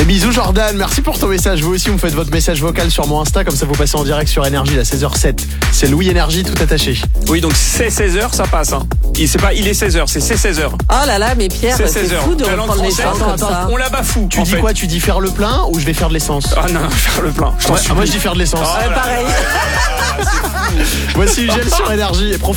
Des bisous Jordan, merci pour ton message. Vous aussi, vous me faites votre message vocal sur mon Insta, comme ça vous passez en direct sur Énergie, à 16h07. C'est Louis Énergie, tout attaché. Oui, donc c'est 16h, ça passe. Hein. Il est 16h, c'est 16h. Oh là là, mais Pierre, c'est 16h. fou de La langue reprendre les française, choses comme ça. on la bafoue. Tu dis quoi? Tu dis faire le plein ou je vais faire de l'essence? Ah non, faire le plein. Moi je dis faire de l'essence. Pareil. Voici Gel sur Énergie.